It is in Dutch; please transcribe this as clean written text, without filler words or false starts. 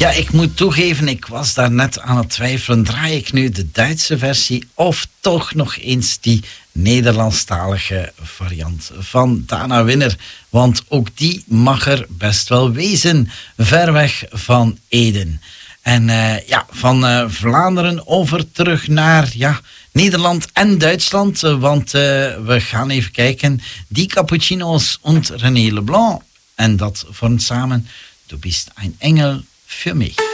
Ja, ik moet toegeven, ik was daar net aan het twijfelen. Draai ik nu de Duitse versie of toch nog eens die Nederlandstalige variant van Dana Winner? Want ook die mag er best wel wezen, ver weg van Eden. En van Vlaanderen over terug naar Nederland en Duitsland. Want we gaan even kijken. Die Cappuccino's und René Leblanc. En dat vormt samen Du bist ein Engel für mich.